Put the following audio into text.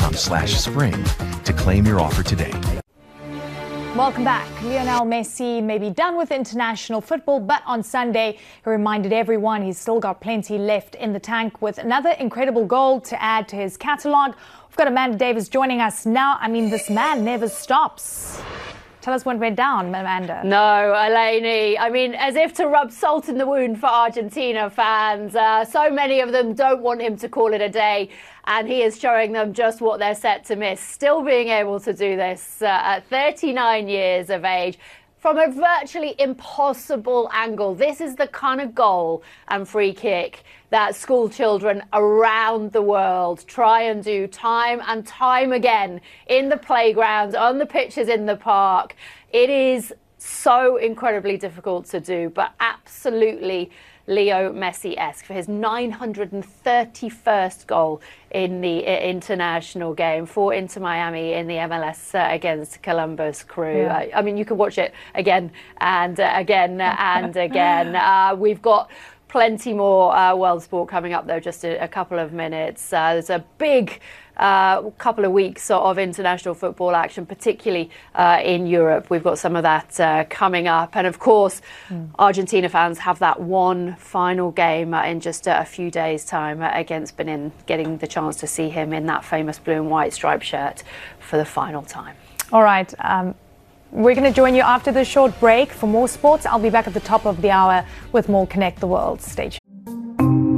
betdream.com/spring to claim your offer today. Welcome back. Lionel Messi may be done with international football, but on Sunday, he reminded everyone he's still got plenty left in the tank with another incredible goal to add to his catalogue. We've got Amanda Davis joining us now. I mean, this man never stops. Tell us what went down, Amanda. No, Eleni. I mean, as if to rub salt in the wound for Argentina fans. So many of them don't want him to call it a day. And he is showing them just what they're set to miss. Still being able to do this at 39 years of age from a virtually impossible angle. This is the kind of goal and free kick that school children around the world try and do time and time again in the playgrounds, on the pitches in the park. It is so incredibly difficult to do, but absolutely Leo Messi-esque for his 931st goal in the international game for Inter Miami in the MLS against Columbus Crew. Yeah. I mean, you can watch it again and again and again. We've got plenty more world sport coming up, though, just a couple of minutes. There's a big couple of weeks of international football action, particularly in Europe. We've got some of that coming up. And of course, Argentina fans have that one final game in just a few days' time against Benin, getting the chance to see him in that famous blue and white striped shirt for the final time. All right. We're going to join you after this short break for more sports. I'll be back at the top of the hour with more Connect the World. Stay tuned.